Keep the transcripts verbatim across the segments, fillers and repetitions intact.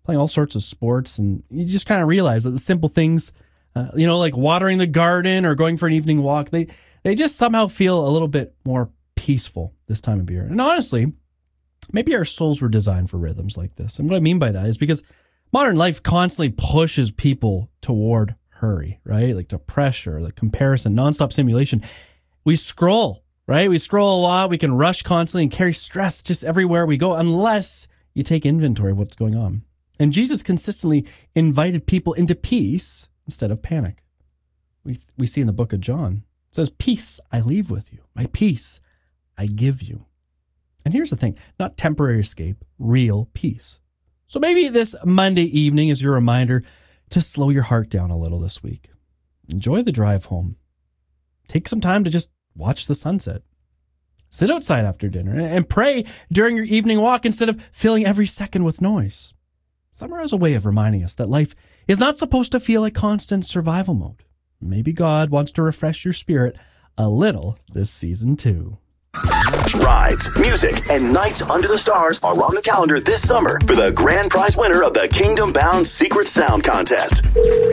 playing all sorts of sports, and you just kind of realize that the simple things, uh, you know, like watering the garden or going for an evening walk, they, they just somehow feel a little bit more peaceful this time of year. And honestly, maybe our souls were designed for rhythms like this. And what I mean by that is because modern life constantly pushes people toward hurry, right? Like to pressure, like comparison, nonstop stimulation. We scroll, right? We scroll a lot. We can rush constantly and carry stress just everywhere we go unless you take inventory of what's going on. And Jesus consistently invited people into peace instead of panic. We we see in the book of John, it says, peace I leave with you. My peace I give you. And here's the thing, not temporary escape, real peace. So maybe this Monday evening is your reminder to slow your heart down a little this week. Enjoy the drive home. Take some time to just watch the sunset. Sit outside after dinner and pray during your evening walk instead of filling every second with noise. Summer has a way of reminding us that life is not supposed to feel like constant survival mode. Maybe God wants to refresh your spirit a little this season too. Rides, music, and nights under the stars are on the calendar this summer for the grand prize winner of the Kingdom Bound Secret Sound Contest.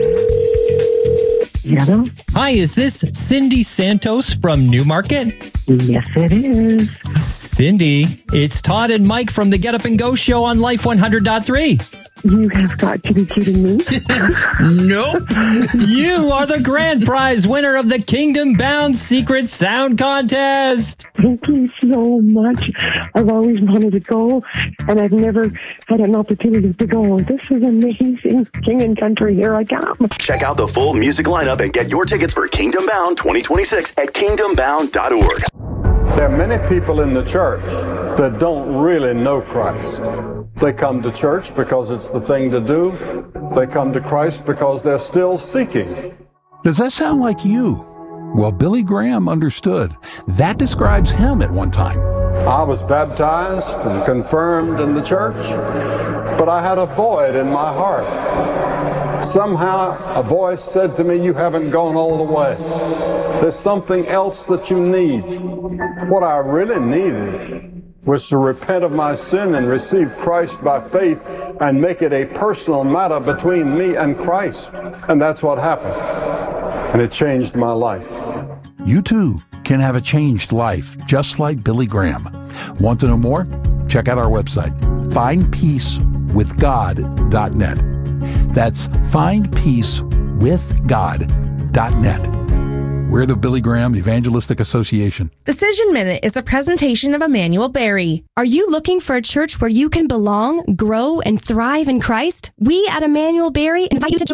Hello? Hi, is this Cindy Santos from Newmarket? Yes, it is. Cindy, it's Todd and Mike from the Get Up and Go show on Life one hundred point three. You have got to be kidding me. Nope. You are the grand prize winner of the Kingdom Bound Secret Sound Contest. Thank you so much. I've always wanted to go, and I've never had an opportunity to go. This is amazing. King and country, here I come. Check out the full music lineup and get your tickets for Kingdom Bound twenty twenty-six at kingdom bound dot org. There are many people in the church that don't really know Christ. They come to church because it's the thing to do. They come to Christ because they're still seeking. Does that sound like you? Well, Billy Graham understood. That describes him at one time. I was baptized and confirmed in the church, but I had a void in my heart. Somehow a voice said to me, you haven't gone all the way. There's something else that you need. What I really needed was to repent of my sin and receive Christ by faith and make it a personal matter between me and Christ. And that's what happened. And it changed my life. You too can have a changed life, just like Billy Graham. Want to know more? Check out our website, find peace with god dot net. That's find peace with god dot net. We're the Billy Graham Evangelistic Association. Decision Minute is a presentation of Emmanuel Berry. Are you looking for a church where you can belong, grow, and thrive in Christ? We at Emmanuel Berry invite you to join